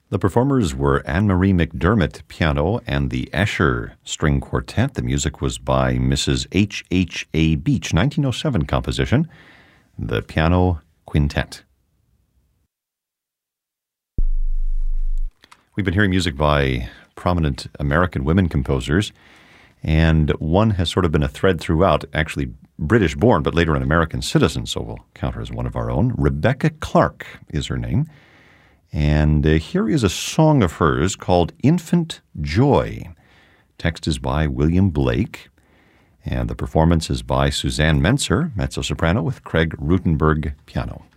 The performers were Anne-Marie McDermott, piano, and the Escher String Quartet. The music was by Mrs. H.H.A. Beach, 1907 composition, the Piano Quintet. We've been hearing music by prominent American women composers, and one has sort of been a thread throughout, actually British-born, but later an American citizen, so we'll count her as one of our own. Rebecca Clark is her name. And here is a song of hers called Infant Joy. Text is by William Blake, and the performance is by Suzanne Mentzer, mezzo-soprano, with Craig Rutenberg, piano.